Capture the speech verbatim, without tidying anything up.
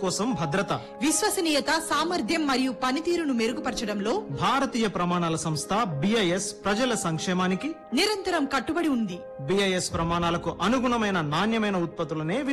కోసం భద్రత, విశ్వసనీయత, సామర్థ్యం మరియు పనితీరును మెరుగుపరచడంలో భారతీయ ప్రమాణాల సంస్థ బిఐఎస్ ప్రజల సంక్షేమానికి నిరంతరం కట్టుబడి ఉంది. బిఐఎస్ ప్రమాణాలకు అనుగుణమైన నాణ్యమైన ఉత్పత్తులనే